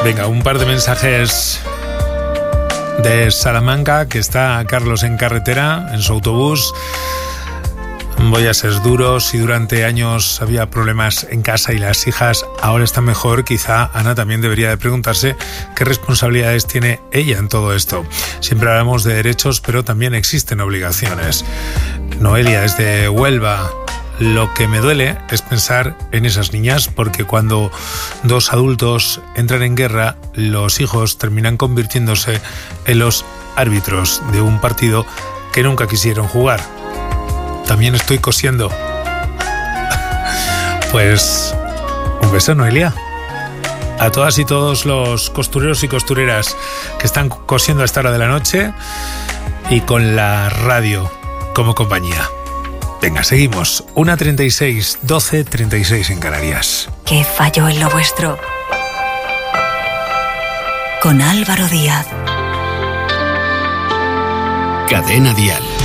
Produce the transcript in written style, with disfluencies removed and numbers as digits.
Venga, un par de mensajes de Salamanca, que está Carlos en carretera, en su autobús. Voy a ser duro. Si durante años había problemas en casa y las hijas ahora están mejor, quizá Ana también debería de preguntarse qué responsabilidades tiene ella en todo esto. Siempre hablamos de derechos, pero también existen obligaciones. Noelia es de Huelva. Lo que me duele es pensar en esas niñas, porque cuando dos adultos entran en guerra, los hijos terminan convirtiéndose en los árbitros de un partido que nunca quisieron jugar. También estoy cosiendo. Pues un beso, Noelia. A todas y todos los costureros y costureras que están cosiendo a esta hora de la noche y con la radio como compañía. Venga, seguimos. 1:36, 12:36 en Canarias. ¿Qué falló en lo vuestro? Con Álvaro Díaz. Cadena Dial.